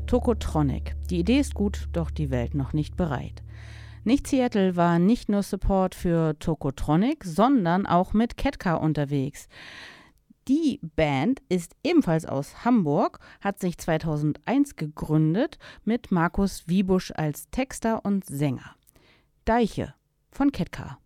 Tokotronic. Die Idee ist gut, doch die Welt noch nicht bereit. Nicht Seattle war nicht nur Support für Tokotronic, sondern auch mit Ketka unterwegs. Die Band ist ebenfalls aus Hamburg, hat sich 2001 gegründet mit Markus Wiebusch als Texter und Sänger. Deiche von Ketka.